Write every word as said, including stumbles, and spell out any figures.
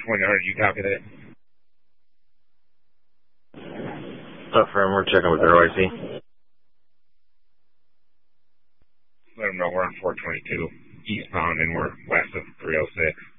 twenty hundred, you copy that? Up firm, we're checking with their O I C. Let them know we're on four twenty-two eastbound and we're west of three oh six.